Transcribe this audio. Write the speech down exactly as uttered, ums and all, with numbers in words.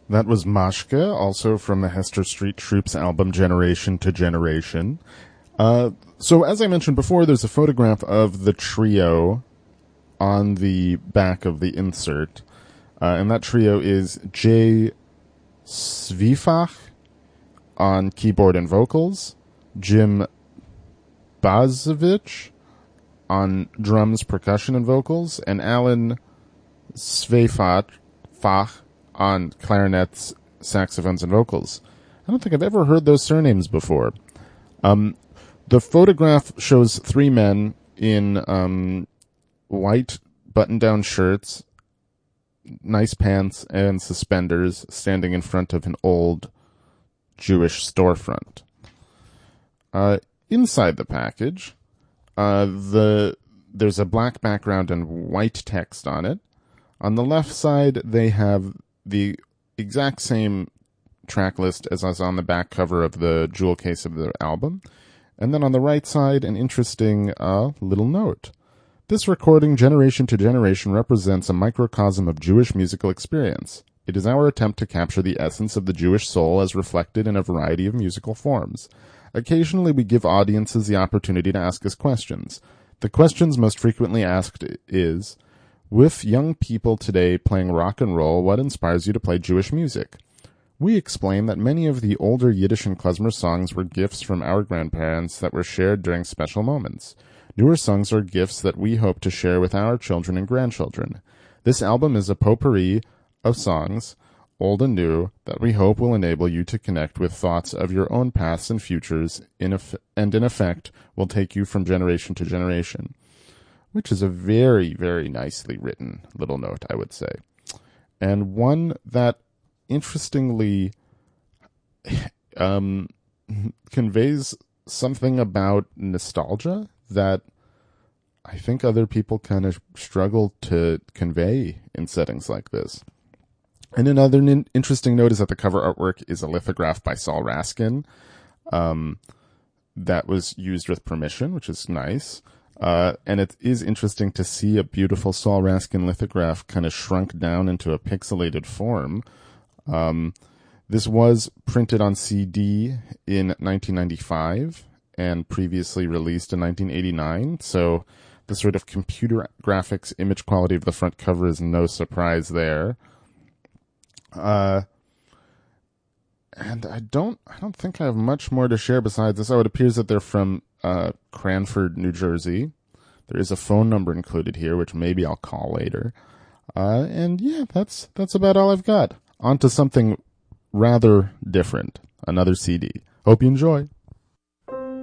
That was Mashka, also from the Hester Street Troops album Generation to Generation. Uh, so as I mentioned before, there's a photograph of the trio on the back of the insert. Uh, and that trio is Jay Svifach on keyboard and vocals, Jim Bazovich on drums, percussion, and vocals, and Alan Svefach on clarinets, saxophones, and vocals. I don't think I've ever heard those surnames before. Um, the photograph shows three men in um, white button-down shirts, nice pants, and suspenders standing in front of an old Jewish storefront. Uh, inside the package, uh, the there's a black background and white text on it. On the left side, they have the exact same track list as is on the back cover of the jewel case of the album. And then on the right side, an interesting uh, little note. This recording, Generation to Generation, represents a microcosm of Jewish musical experience. It is our attempt to capture the essence of the Jewish soul as reflected in a variety of musical forms. Occasionally, we give audiences the opportunity to ask us questions. The questions most frequently asked is, with young people today playing rock and roll, what inspires you to play Jewish music? We explain that many of the older Yiddish and klezmer songs were gifts from our grandparents that were shared during special moments. Newer songs are gifts that we hope to share with our children and grandchildren. This album is a potpourri of songs, old and new, that we hope will enable you to connect with thoughts of your own pasts and futures, in eff- and in effect will take you from generation to generation. Which is a very, very nicely written little note, I would say. And one that interestingly um, conveys something about nostalgia that I think other people kind of struggle to convey in settings like this. And another n- interesting note is that the cover artwork is a lithograph by Saul Raskin um, that was used with permission, which is nice. Uh, and it is interesting to see a beautiful Saul Raskin lithograph kind of shrunk down into a pixelated form. Um, this was printed on C D in nineteen ninety-five and previously released in nineteen eighty-nine. So the sort of computer graphics image quality of the front cover is no surprise there. Uh, and I don't, I don't think I have much more to share besides this. Oh, it appears that they're from Uh, Cranford, New Jersey. There is a phone number included here, which maybe I'll call later. Uh, and yeah, that's that's about all I've got. On to something rather different. Another C D. Hope you enjoy.